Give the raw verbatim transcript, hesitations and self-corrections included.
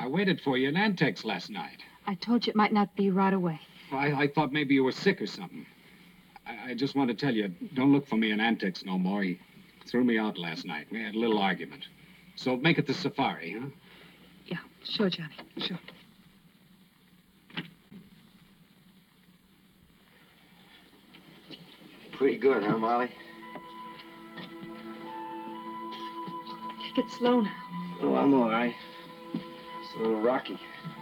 I waited for you in Antex last night. I told you it might not be right away. I, I thought maybe you were sick or something. I, I just want to tell you, don't look for me in Antex no more. He threw me out last night. We had a little argument. So make it the safari, huh? Yeah, sure, Johnny, sure. Pretty good, huh, Molly? Take it slow now. Oh, I'm all right. It's a little rocky.